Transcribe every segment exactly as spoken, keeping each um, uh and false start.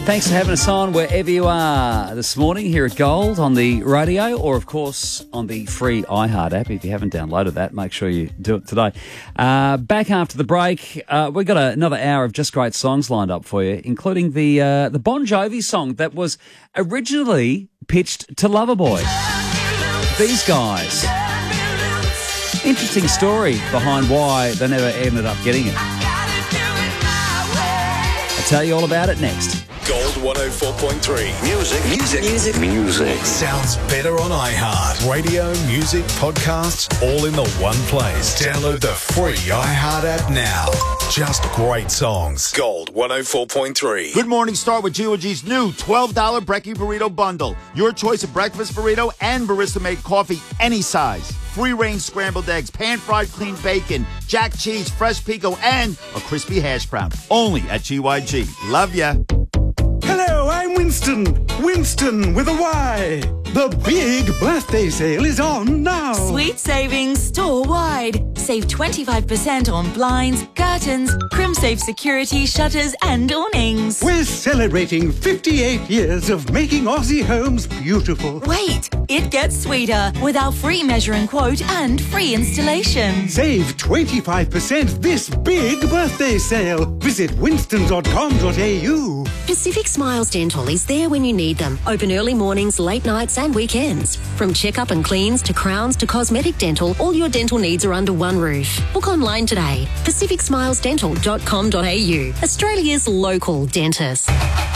Thanks for having us on wherever you are this morning here at Gold on the radio or, of course, on the free iHeart app. If you haven't downloaded that, make sure you do it today. Uh, back after the break, uh, we've got a, another hour of just great songs lined up for you, including the uh, the Bon Jovi song that was originally pitched to Loverboy. These guys. Interesting story behind why they never ended up getting it. I'll tell you all about it next. Gold one oh four point three. Music. Music. Music. Music. Sounds better on iHeart. Radio, music, podcasts, all in the one place. Download the free iHeart app now. Just great songs. Gold one oh four point three. Good morning, start with G O G's new twelve dollars Brekkie Burrito Bundle. Your choice of breakfast burrito and barista-made coffee any size. Free-range scrambled eggs, pan-fried clean bacon, jack cheese, fresh pico, and a crispy hash brown. Only at G Y G. Love ya. Hello, I'm Winston. Winston with a Y. The big birthday sale is on now. Sweet savings store-wide. Save twenty-five percent on blinds, curtains, CrimSafe security, shutters and awnings. We're celebrating fifty-eight years of making Aussie homes beautiful. Wait, it gets sweeter with our free measure and quote and free installation. Save twenty-five percent this big birthday sale. Visit winston dot com dot a u. Pacific Smiles Dental is there when you need them. Open early mornings, late nights and weekends. From checkup and cleans to crowns to cosmetic dental, all your dental needs are under one roof. Book online today. pacific smiles dental dot com dot a u. Australia's local dentist.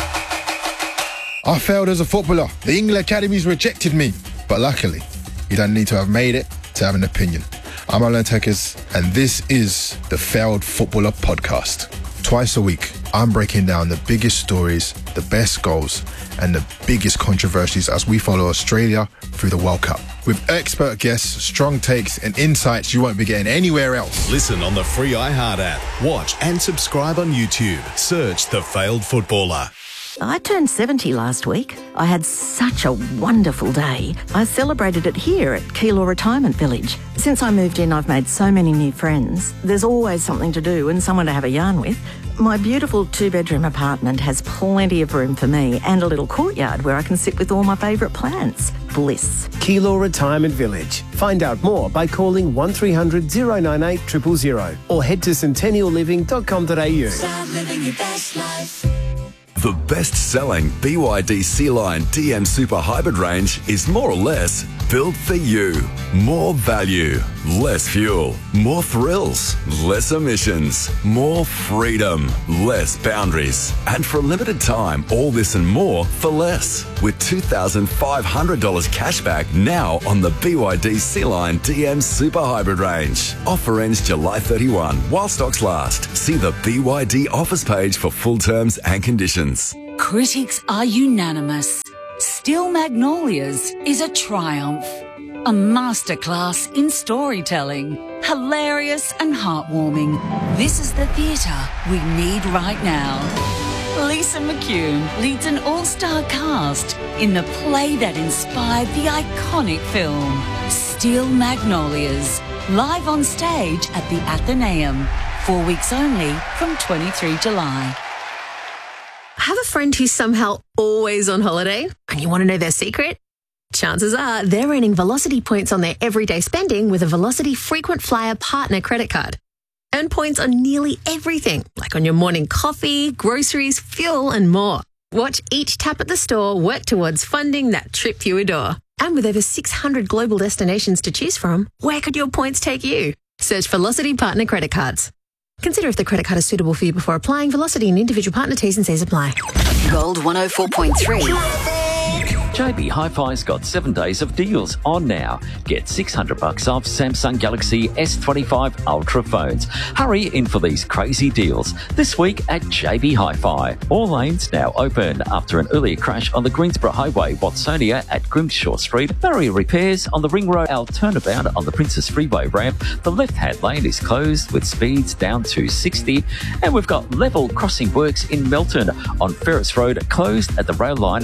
I failed as a footballer. The England Academies rejected me. But luckily, you don't need to have made it to have an opinion. I'm Alan Tekers, and this is the Failed Footballer Podcast. Twice a week, I'm breaking down the biggest stories, the best goals, and the biggest controversies as we follow Australia through the World Cup. With expert guests, strong takes, and insights you won't be getting anywhere else. Listen on the free iHeart app. Watch and subscribe on YouTube. Search The Failed Footballer. I turned seventy last week. I had such a wonderful day. I celebrated it here at Keilor Retirement Village. Since I moved in, I've made so many new friends. There's always something to do and someone to have a yarn with. My beautiful two-bedroom apartment has plenty of room for me and a little courtyard where I can sit with all my favourite plants. Bliss. Keilor Retirement Village. Find out more by calling one three hundred oh nine eight zero zero zero or head to centennial living dot com dot a u. Start living your best life. The best-selling B Y D C-Line D M Super Hybrid range is more or less built for you. More value, less fuel, more thrills, less emissions, more freedom, less boundaries. And for a limited time, all this and more for less. With two thousand five hundred dollars cash back now on the B Y D C-Line D M Super Hybrid range. Offer ends July thirty-first while stocks last. See the B Y D offers page for full terms and conditions. Critics are unanimous. Still Magnolias is a triumph. A masterclass in storytelling. Hilarious and heartwarming. This is the theatre we need right now. Lisa McCune leads an all-star cast in the play that inspired the iconic film, Steel Magnolias, live on stage at the Athenaeum. Four weeks only from twenty-third of July. Have a friend who's somehow always on holiday and you want to know their secret? Chances are they're earning Velocity points on their everyday spending with a Velocity Frequent Flyer Partner credit card. Earn points on nearly everything, like on your morning coffee, groceries, fuel and more. Watch each tap at the store work towards funding that trip you adore. And with over six hundred global destinations to choose from, where could your points take you? Search Velocity Partner credit cards. Consider if the credit card is suitable for you before applying. Velocity and individual partner T's and C's apply. Gold one oh four point three. J B Hi-Fi's got seven days of deals on now. Get six hundred bucks off Samsung Galaxy S twenty-five Ultra phones. Hurry in for these crazy deals this week at J B Hi-Fi. All lanes now open after an earlier crash on the Greensboro Highway, Watsonia at Grimshaw Street. Barrier repairs on the Ring Road, our turnabout on the Princess Freeway ramp. The left-hand lane is closed with speeds down to sixty. And we've got level crossing works in Melton on Ferris Road, closed at the rail line.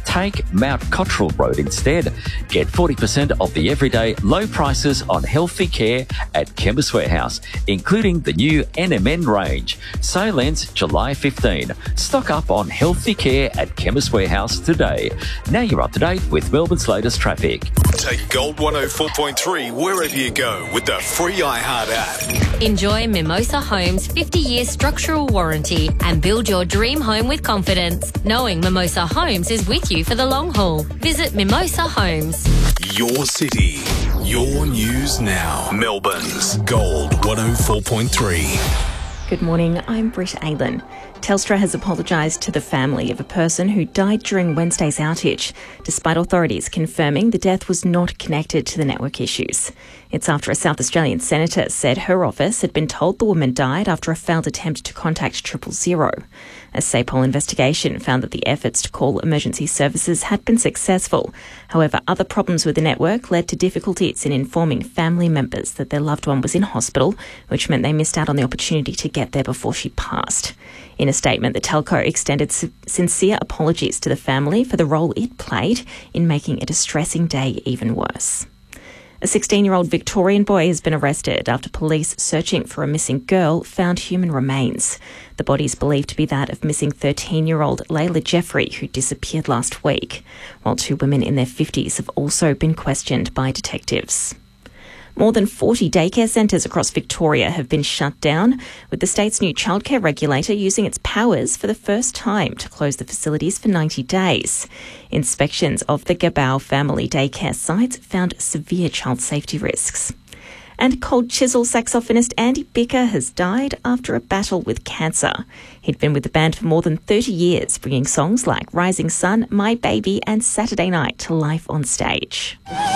take Mount Cottrell Road instead. Get forty percent off the everyday low prices on healthy care at Chemist Warehouse, including the new N M N range. Sale ends July fifteenth. Stock up on healthy care at Chemist Warehouse today. Now you're up to date with Melbourne's latest traffic. Take Gold one oh four point three wherever you go with the free iHeart app. Enjoy Mimosa Homes' fifty-year structural warranty and build your dream home with confidence, knowing Mimosa Homes is with you for the long haul. Visit Mimosa Homes. Your city, your news now. Melbourne's Gold one oh four point three. Good morning, I'm Britt Aylan. Telstra has apologised to the family of a person who died during Wednesday's outage, despite authorities confirming the death was not connected to the network issues. It's after a South Australian senator said her office had been told the woman died after a failed attempt to contact triple zero. A S A P O L investigation found that the efforts to call emergency services had been successful. However, other problems with the network led to difficulties in informing family members that their loved one was in hospital, which meant they missed out on the opportunity to get there before she passed. In a statement, the telco extended sincere apologies to the family for the role it played in making a distressing day even worse. A sixteen-year-old Victorian boy has been arrested after police searching for a missing girl found human remains. The body is believed to be that of missing thirteen-year-old Layla Jeffrey, who disappeared last week, while two women in their fifties have also been questioned by detectives. More than forty daycare centres across Victoria have been shut down, with the state's new childcare regulator using its powers for the first time to close the facilities for ninety days. Inspections of the Gabao family daycare sites found severe child safety risks. And Cold Chisel saxophonist Andy Bicker has died after a battle with cancer. He'd been with the band for more than thirty years, bringing songs like Rising Sun, My Baby and Saturday Night to life on stage.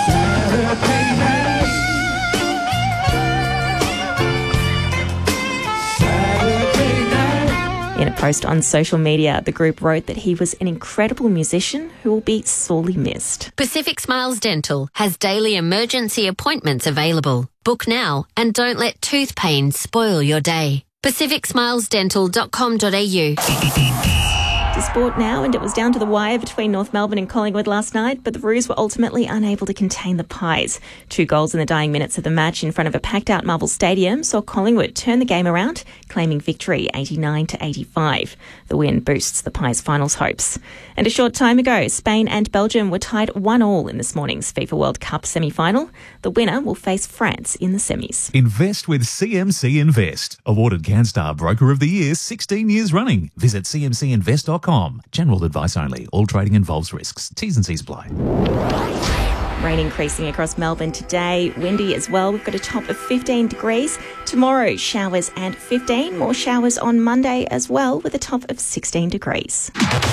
In a post on social media, the group wrote that he was an incredible musician who will be sorely missed. Pacific Smiles Dental has daily emergency appointments available. Book now and don't let tooth pain spoil your day. pacific smiles dental dot com dot a u. To sport now, and it was down to the wire between North Melbourne and Collingwood last night, but the Roos were ultimately unable to contain the Pies. Two goals in the dying minutes of the match in front of a packed-out Marvel Stadium saw Collingwood turn the game around, claiming victory eighty-nine to eighty-five. The win boosts the Pies' finals hopes. And a short time ago, Spain and Belgium were tied one all in this morning's FIFA World Cup semi-final. The winner will face France in the semis. Invest with C M C Invest. Awarded CanStar Broker of the Year sixteen years running. Visit c m c invest dot com. General advice only. All trading involves risks. T's and C's apply. Rain increasing across Melbourne today. Windy as well. We've got a top of fifteen degrees. Tomorrow, showers and fifteen. More showers on Monday as well, with a top of sixteen degrees.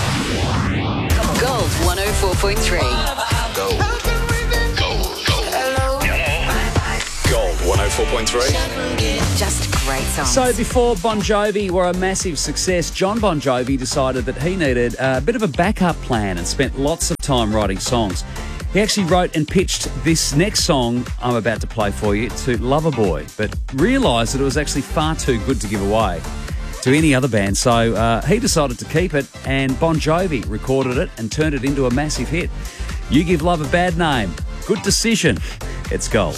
Gold one oh four point three. Gold. Gold. Gold. Gold one oh four point three. Just great songs. So before Bon Jovi were a massive success, John Bon Jovi decided that he needed a bit of a backup plan and spent lots of time writing songs. He actually wrote and pitched this next song I'm about to play for you to Loverboy, but realised that it was actually far too good to give away to any other band. So uh, he decided to keep it, and Bon Jovi recorded it and turned it into a massive hit. You give love a bad name. Good decision. It's Gold.